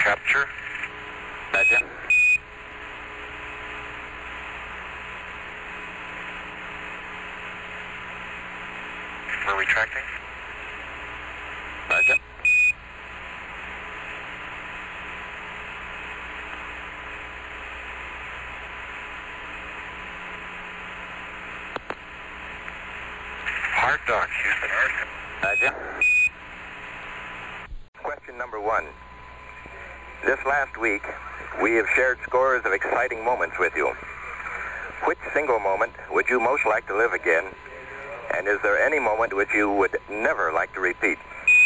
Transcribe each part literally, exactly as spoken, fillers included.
capture. Roger. We're retracting. Roger. Hard dock, Houston. Roger. Question number one. This last week, we have shared scores of exciting moments with you. Which single moment would you most like to live again? And is there any moment which you would never like to repeat?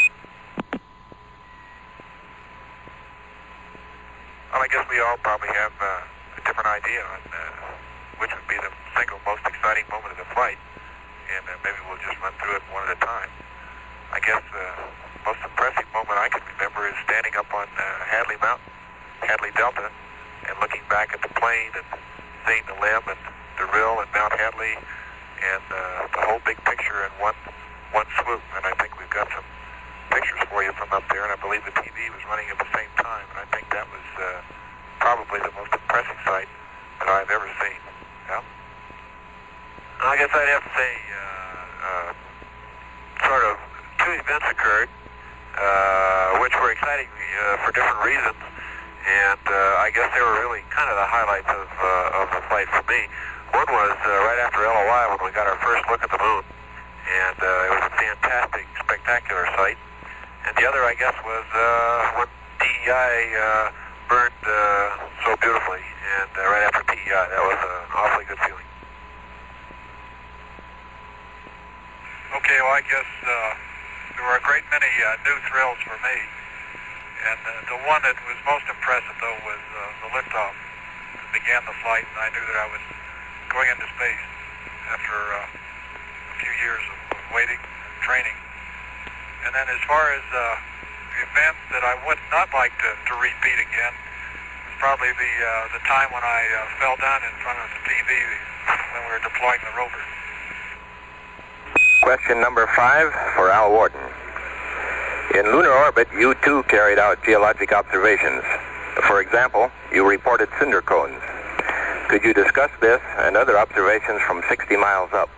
Well, I guess we all probably have uh, a different idea on uh, which would be the single most exciting moment of the flight. And uh, maybe we'll just run through it one at a time. I guess the uh, most impressive moment I can remember is standing up on uh, Hadley Mountain, Hadley Delta, and looking back at the plane and seeing the limb and the rill and Mount Hadley and uh, the whole big picture in one one swoop. And I think we've got some pictures for you from up there, and I believe the T V was running at the same time. And I think that was uh, probably the most impressive sight that I've ever seen. Yeah? I guess I'd have to say uh, uh, sort of two events occurred, uh, which were exciting uh, for different reasons, and uh, I guess they were really kind of the highlights of, uh, of the flight for me. One was uh, right after L O I when we got our first look at the moon, and uh, it was a fantastic, spectacular sight. And the other, I guess, was uh, when P E I uh, burned uh, so beautifully, and uh, right after P E I, that was an awfully good feeling. Okay, well, I guess uh, there were a great many uh, new thrills for me. And uh, the one that was most impressive, though, was uh, the liftoff. It began the flight, and I knew that I was going into space after uh, a few years of, of waiting and training. And then as far as uh, the event that I would not like to, to repeat again, was probably the, uh, the time when I uh, fell down in front of the T V when we were deploying the rover. Question number five for Al Worden. In lunar orbit, you too carried out geologic observations. For example, you reported cinder cones. Could you discuss this and other observations from sixty miles up?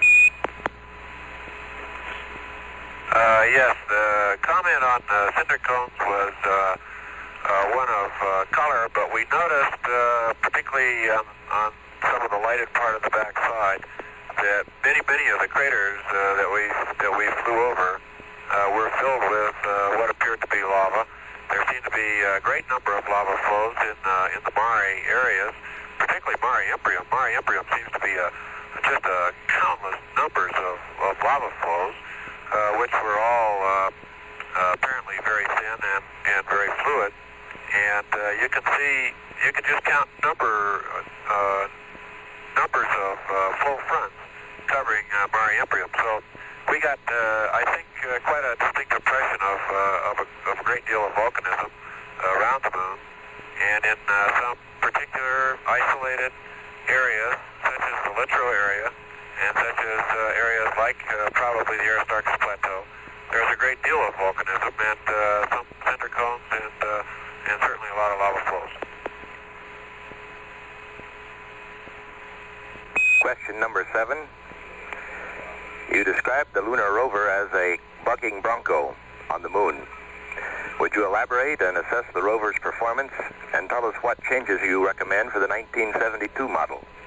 Uh, yes, the comment on uh, cinder cones was uh, uh, one of uh, color, but we noticed, uh, particularly um, on some of the lighted part of the backside, that many, many of the craters uh, that we that we flew over uh, were filled with uh, what appeared to be lava. There seemed to be a great number of lava flows in uh, in the Mare areas, particularly Mare Imbrium. Mare Imbrium seems to be a just a countless numbers of, of lava flows, uh, which were all uh, uh, apparently very thin and, and very fluid. And uh, you can see, you can just count number uh, numbers of uh, full fronts covering uh, Mare Imbrium. So we got, uh, I think, uh, quite a distinct impression of, uh, of, a, of a great deal of volcanism uh, around the moon. And in uh, some particular isolated areas, such as the Littrow area, and such as uh, areas like uh, probably the Aristarchus Plateau, there's a great deal of volcanism and uh, some cinder cones and, uh, and certainly a lot of lava flows. Question number seven. You described the lunar rover as a bucking bronco on the moon. Would you elaborate and assess the rover's performance and tell us what changes you recommend for the nineteen seventy-two model?